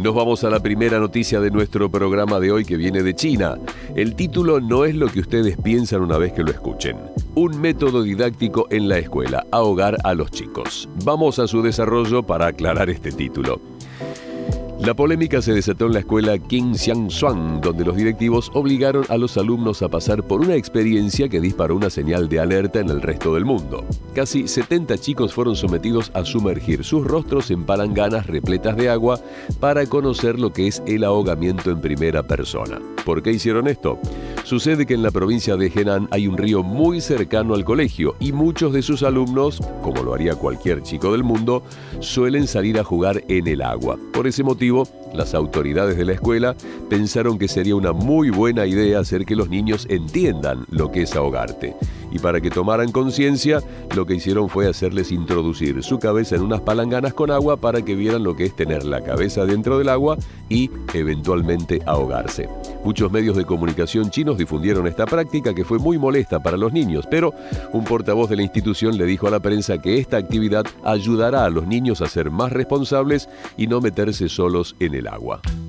Nos vamos a la primera noticia de nuestro programa de hoy, que viene de China. El título no es lo que ustedes piensan una vez que lo escuchen. Un método didáctico en la escuela, ahogar a los chicos. Vamos a su desarrollo para aclarar este título. La polémica se desató en la escuela King Xiang Xuan, donde los directivos obligaron a los alumnos a pasar por una experiencia que disparó una señal de alerta en el resto del mundo. Casi 70 chicos fueron sometidos a sumergir sus rostros en palanganas repletas de agua para conocer lo que es el ahogamiento en primera persona. ¿Por qué hicieron esto? Sucede que en la provincia de Henan hay un río muy cercano al colegio y muchos de sus alumnos, como lo haría cualquier chico del mundo, suelen salir a jugar en el agua. Por ese motivo, las autoridades de la escuela pensaron que sería una muy buena idea hacer que los niños entiendan lo que es ahogarte. Y para que tomaran conciencia, lo que hicieron fue hacerles introducir su cabeza en unas palanganas con agua para que vieran lo que es tener la cabeza dentro del agua y eventualmente ahogarse. Muchos medios de comunicación chinos difundieron esta práctica que fue muy molesta para los niños, pero un portavoz de la institución le dijo a la prensa que esta actividad ayudará a los niños a ser más responsables y no meterse solos en el agua.